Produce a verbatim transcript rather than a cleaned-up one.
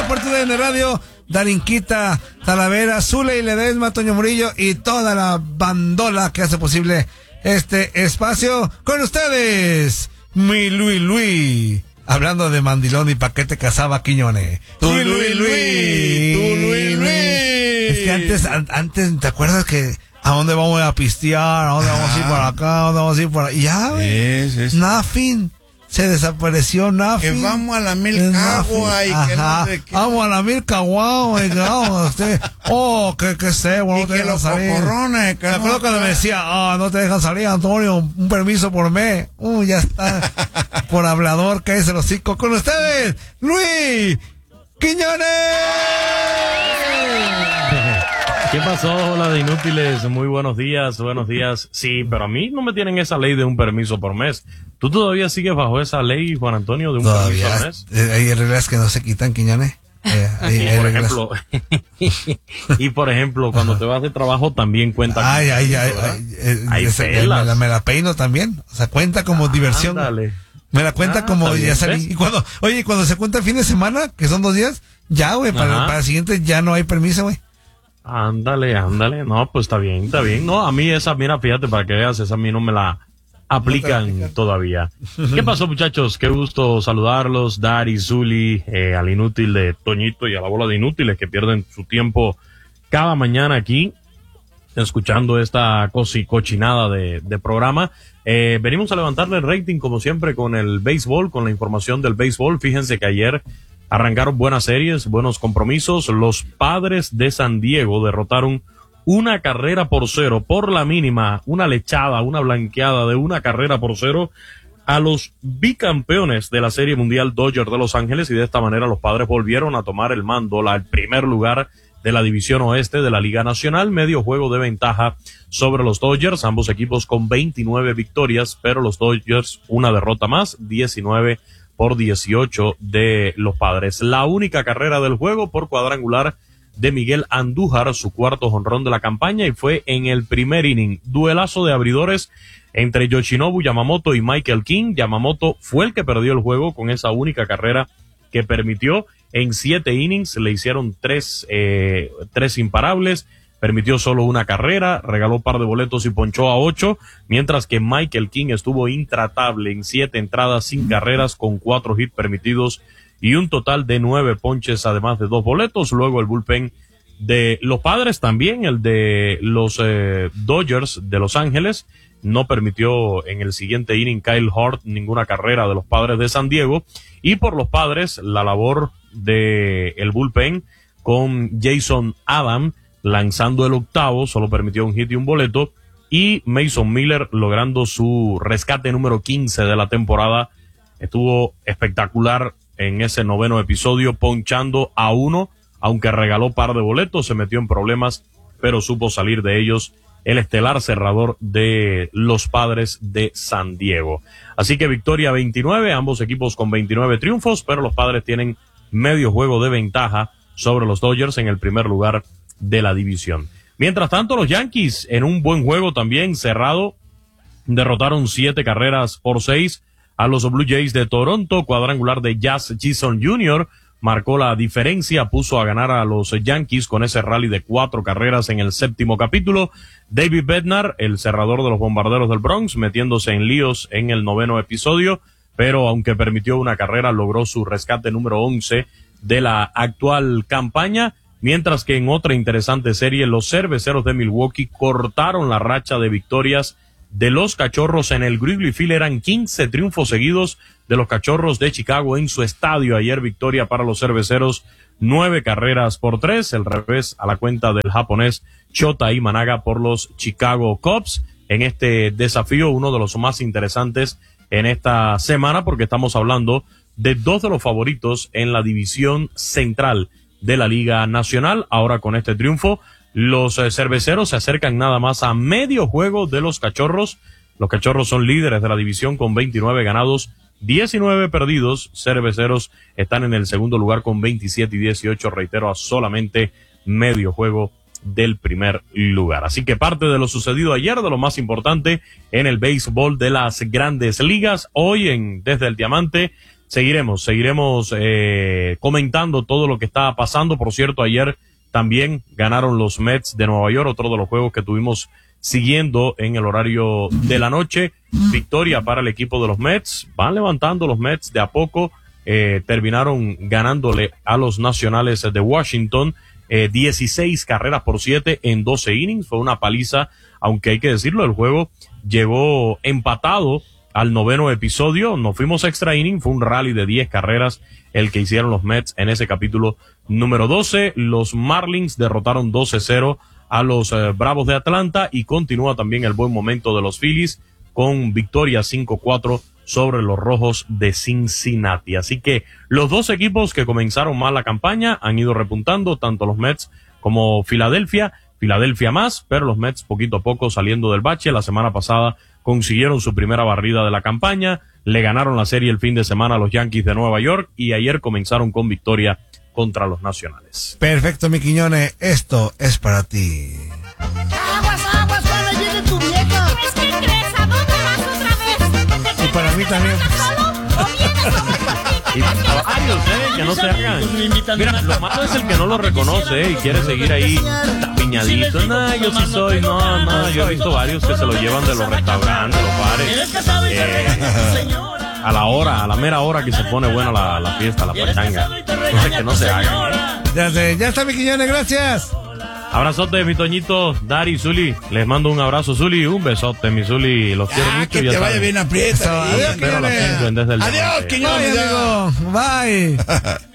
por tu D N Radio, Darinquita, Talavera, Zule y Ledesma, Toño Murillo y toda la bandola que hace posible este espacio. Con ustedes, mi Luis Luis. Hablando de mandilón y paquete casaba Quiñones. Tu Luis Luis, tu Luis Luis. Es que antes, an, antes, ¿te acuerdas que a dónde vamos a pistear? ¿A dónde vamos a ir por acá? ¿A dónde vamos a ir por allá? Y ya, güey. Nothing. Se desapareció Nothing. Que vamos a la Milcagua y que no sé qué. Vamos a la Milcagua y que vamos, usted. Oh, que, que sé, bueno, no te dejan salir. Cocorrones, que me acuerdo no, cuando me decía, ah, oh, no te dejan salir, Antonio, un permiso por mes. Uh, ya está. Por hablador, que es el hocico. Con ustedes, Luis Quiñones. ¿Qué pasó? Hola de inútiles, muy buenos días, buenos días. Sí, pero a mí no me tienen esa ley de un permiso por mes. ¿Tú todavía sigues bajo esa ley, Juan Antonio, de un todavía, permiso al mes? Eh, hay reglas que no se quitan, Quiñones. Eh, hay, y, hay por reglas. ejemplo, y por ejemplo, cuando Ajá. te vas de trabajo también cuenta. Ay, ay, ay, ay, eh, hay ese, me, la, me la peino también. O sea, cuenta como ah, diversión. Ándale. Me la cuenta ah, como ya salí. ¿Ves? Y cuando, oye, cuando se cuenta el fin de semana, que son dos días, ya, güey, para, para el siguiente ya no hay permiso, güey. Ándale, ándale. No, pues está bien, está bien. No, a mí esa, mira, fíjate, para que veas, esa a mí no me la aplican no todavía. ¿Qué pasó, muchachos? Qué gusto saludarlos. Dari, Zuli, eh, al inútil de Toñito y a la bola de inútiles que pierden su tiempo cada mañana aquí, escuchando esta cosi cochinada de, de programa. Eh, venimos a levantarle el rating, como siempre, con el béisbol, con la información del béisbol. Fíjense que ayer arrancaron buenas series, buenos compromisos. Los Padres de San Diego derrotaron una carrera por cero, por la mínima, una lechada, una blanqueada de una carrera por cero a los bicampeones de la Serie Mundial Dodgers de Los Ángeles, y de esta manera los Padres volvieron a tomar el mando, la, el primer lugar de la División Oeste de la Liga Nacional, medio juego de ventaja sobre los Dodgers, ambos equipos con veintinueve victorias, pero los Dodgers una derrota más, diecinueve por dieciocho de los Padres. La única carrera del juego por cuadrangular de Miguel Andújar, su cuarto jonrón de la campaña, y fue en el primer inning. Duelazo de abridores entre Yoshinobu Yamamoto y Michael King. Yamamoto fue el que perdió el juego con esa única carrera que permitió. En siete innings le hicieron tres, eh, tres imparables, permitió solo una carrera, regaló un par de boletos y ponchó a ocho, mientras que Michael King estuvo intratable en siete entradas sin carreras, con cuatro hits permitidos y un total de nueve ponches, además de dos boletos. Luego el bullpen de los Padres, también el de los eh, Dodgers de Los Ángeles, no permitió en el siguiente inning Kyle Hart ninguna carrera de los Padres de San Diego. Y por los Padres, la labor de el bullpen con Jason Adam lanzando el octavo, solo permitió un hit y un boleto, y Mason Miller logrando su rescate número quince de la temporada. Estuvo espectacular en ese noveno episodio, ponchando a uno, aunque regaló par de boletos, se metió en problemas, pero supo salir de ellos, el estelar cerrador de los Padres de San Diego. Así que victoria veintinueve, ambos equipos con veintinueve triunfos, pero los Padres tienen medio juego de ventaja sobre los Dodgers en el primer lugar de la división. Mientras tanto, los Yankees, en un buen juego también cerrado, derrotaron siete carreras por seis a los Blue Jays de Toronto. Cuadrangular de Jazz Chisholm junior marcó la diferencia, puso a ganar a los Yankees con ese rally de cuatro carreras en el séptimo capítulo. David Bednar, el cerrador de los Bombarderos del Bronx, metiéndose en líos en el noveno episodio, pero aunque permitió una carrera, logró su rescate número once de la actual campaña. Mientras que en otra interesante serie, los Cerveceros de Milwaukee cortaron la racha de victorias de los Cachorros en el Wrigley Field. Eran quince triunfos seguidos de los Cachorros de Chicago en su estadio. Ayer victoria para los Cerveceros, nueve carreras por tres, el revés a la cuenta del japonés Shota Imanaga por los Chicago Cubs. En este desafío, uno de los más interesantes en esta semana, porque estamos hablando de dos de los favoritos en la división central de la Liga Nacional. Ahora con este triunfo, los eh, cerveceros se acercan nada más a medio juego de los Cachorros. Los Cachorros son líderes de la división con veintinueve ganados, diecinueve perdidos. Cerveceros están en el segundo lugar con veintisiete y dieciocho, reitero, a solamente medio juego del primer lugar. Así que parte de lo sucedido ayer, de lo más importante en el béisbol de las grandes ligas. Hoy en Desde el Diamante seguiremos, seguiremos eh, comentando todo lo que está pasando. Por cierto, ayer también ganaron los Mets de Nueva York, otro de los juegos que tuvimos siguiendo en el horario de la noche. Victoria para el equipo de los Mets, van levantando los Mets de a poco, eh, terminaron ganándole a los Nacionales de Washington, eh, dieciséis carreras por siete en doce innings, fue una paliza, aunque hay que decirlo, el juego llegó empatado al noveno episodio, nos fuimos extra inning, fue un rally de diez carreras el que hicieron los Mets en ese capítulo número doce, los Marlins derrotaron doce cero a los eh, Bravos de Atlanta y continúa también el buen momento de los Phillies con victoria cinco cuatro sobre los Rojos de Cincinnati. Así que los dos equipos que comenzaron mal la campaña han ido repuntando, tanto los Mets como Filadelfia, Filadelfia más, pero los Mets poquito a poco saliendo del bache. La semana pasada consiguieron su primera barrida de la campaña, le ganaron la serie el fin de semana a los Yankees de Nueva York y ayer comenzaron con victoria contra los Nacionales. Perfecto, mi Quiñones, esto es para ti. Aguas, aguas, cuando llegue tu vieja. Pues, ¿qué crees? ¿A dónde vas otra vez? Y para mí también. ¿Solo o vienes con Y a varios, eh, que no se hagan. Mira, lo malo es el que no lo reconoce, eh, y quiere seguir ahí tapiñadito. No, yo sí soy, no, no, yo he visto varios que se lo llevan de los restaurantes, los bares. Eh, a la hora, a la mera hora que se pone buena la, la fiesta, la pachanga. Entonces que no se hagan, eh. Ya sé, ya está, mi Quiñones, gracias. Abrazote, mi Toñito, Dari, Zuli. Les mando un abrazo, Zuli, un besote, mi Zuli. Los quiero Ah, mucho. que ya te vaya saben. bien aprieta. Adiós, Espero la Quiñones. pensión desde el Adiós, diamante. Quiñones. Bye, amigo. Bye.